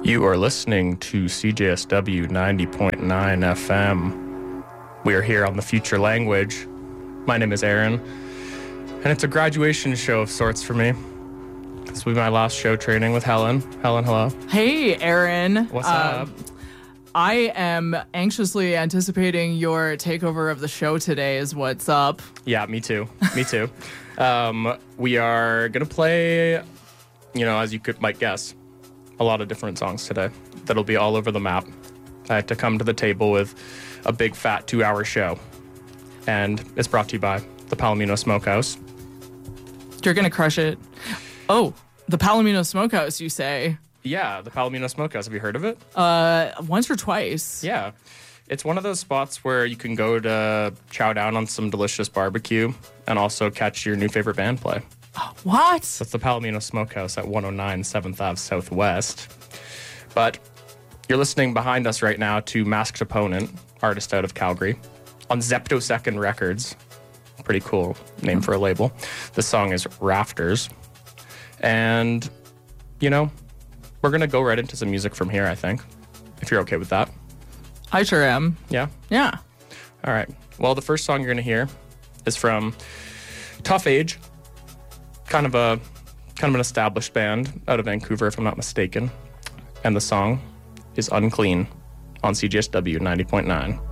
You are listening to CJSW 90.9 FM. We are here on the Future Language. My name is Aaron, and it's a graduation show of sorts for me. This will be my last show training with Helen. Helen, hello. Hey, Aaron. What's up? I am anxiously anticipating your takeover of the show today is what's up. Yeah, me too. Me too. We are going to play, as you might guess, a lot of different songs today that'll be all over the map. I had to come to the table with a big fat 2-hour show, and it's brought to you by the Palomino Smokehouse. You're going to crush it. Oh, the Palomino Smokehouse, you say? Yeah, the Palomino Smokehouse. Have you heard of it? Once or twice. Yeah. It's one of those spots where you can go to chow down on some delicious barbecue and also catch your new favorite band play. What? That's the Palomino Smokehouse at 109 7th Ave Southwest. But you're listening behind us right now to Masked Opponent, artist out of Calgary, on Zeptosecond Records. Pretty cool name for a label. The song is Rafters. And, we're going to go right into some music from here, I think, if you're okay with that. I sure am. Yeah? Yeah. All right. Well, the first song you're going to hear is from Tough Age. Kind of an established band out of Vancouver, if I'm not mistaken. And the song is Unclean on CJSW 90.9.